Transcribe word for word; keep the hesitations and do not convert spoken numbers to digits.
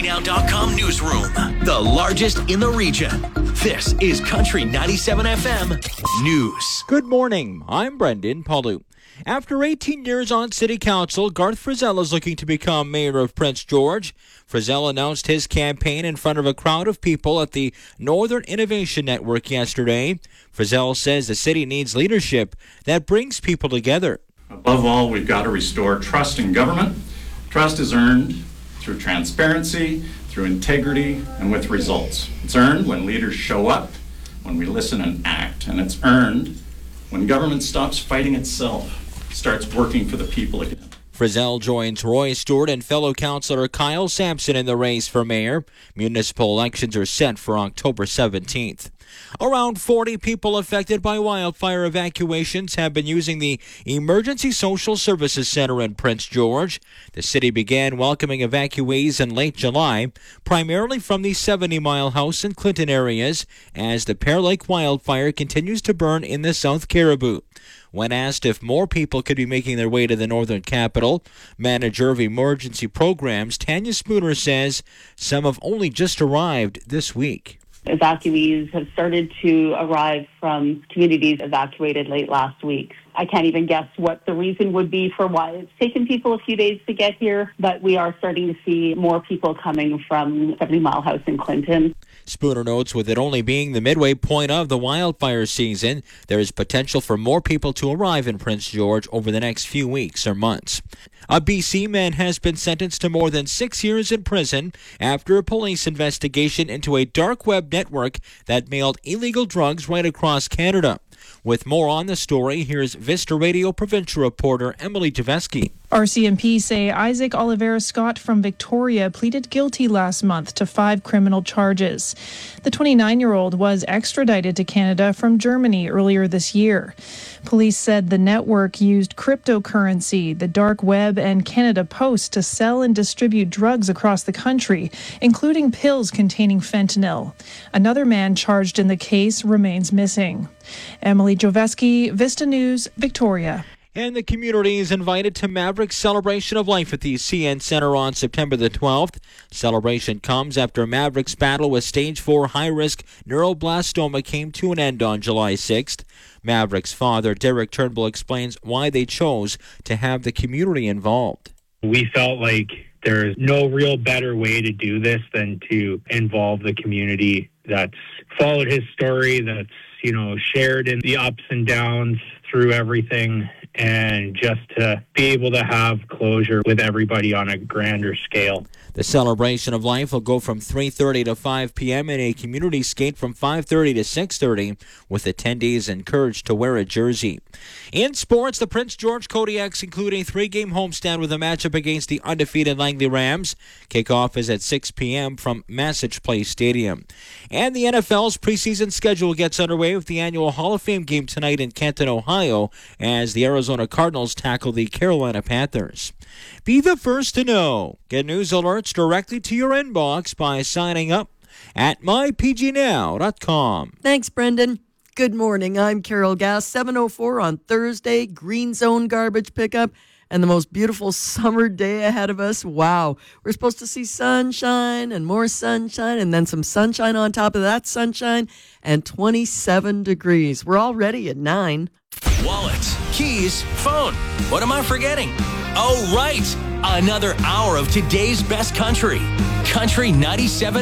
now dot com newsroom, the largest in the region. This is Country ninety-seven F M News. Good morning. I'm Brendan Palu. After eighteen years on City Council, Garth Frizzell is looking to become Mayor of Prince George. Frizzell announced his campaign in front of a crowd of people at the Northern Innovation Network yesterday. Frizzell says the city needs leadership that brings people together. Above all, we've got to restore trust in government. Trust is earned through transparency, through integrity, and with results. It's earned when leaders show up, when we listen and act, and it's earned when government stops fighting itself, starts working for the people again. Frizzell joins Roy Stewart and fellow councillor Kyle Sampson in the race for mayor. Municipal elections are set for October seventeenth. Around forty people affected by wildfire evacuations have been using the Emergency Social Services Center in Prince George. The city began welcoming evacuees in late July, primarily from the seventy mile House and Clinton areas, as the Pear Lake wildfire continues to burn in the South Caribou. When asked if more people could be making their way to the northern capital, manager of emergency programs Tanya Spooner says some have only just arrived this week. Evacuees have started to arrive from communities evacuated late last week. I can't even guess what the reason would be for why it's taken people a few days to get here, but we are starting to see more people coming from seventy mile House in Clinton. Spooner notes with it only being the midway point of the wildfire season, there is potential for more people to arrive in Prince George over the next few weeks or months. A B C man has been sentenced to more than six years in prison after a police investigation into a dark web network that mailed illegal drugs right across Canada. With more on the story, here's Vista Radio provincial reporter Emily Javeski. R C M P say Isaac Oliveira Scott from Victoria pleaded guilty last month to five criminal charges. The twenty-nine-year-old was extradited to Canada from Germany earlier this year. Police said the network used cryptocurrency, the dark web, and Canada Post to sell and distribute drugs across the country, including pills containing fentanyl. Another man charged in the case remains missing. Emily Joveski, Vista News, Victoria. And the community is invited to Maverick's Celebration of Life at the C N Centre on September the twelfth. Celebration comes after Maverick's battle with stage four high-risk neuroblastoma came to an end on July sixth. Maverick's father, Derek Turnbull, explains why they chose to have the community involved. We felt like there's no real better way to do this than to involve the community that's followed his story, that's, you know, shared in the ups and downs through everything, and just to be able to have closure with everybody on a grander scale. The Celebration of Life will go from three thirty to five p.m. and a community skate from five thirty to six thirty, with attendees encouraged to wear a jersey. In sports, the Prince George Kodiaks include a three-game homestand with a matchup against the undefeated Langley Rams. Kickoff is at six p.m. from Massage Place Stadium. And the N F L's preseason schedule gets underway with the annual Hall of Fame game tonight in Canton, Ohio, as the Arizona Cardinals tackle the Carolina Panthers. Be the first to know. Get news alerts directly to your inbox by signing up at my p g now dot com. Thanks, Brendan. Good morning. I'm Carol Gass. seven oh four on Thursday, Green Zone garbage pickup, and the most beautiful summer day ahead of us. Wow. We're supposed to see sunshine and more sunshine, and then some sunshine on top of that sunshine, and twenty-seven degrees. We're already at nine. Wallet, keys, phone. What am I forgetting? Oh, right. Another hour of today's best country. Country ninety-seven